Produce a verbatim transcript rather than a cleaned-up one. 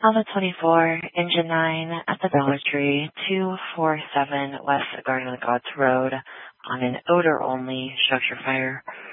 Alpha twenty-four, Engine nine, at the Dollar Tree, two forty-seven West Garden of the Gods Road, on an odor-only structure fire.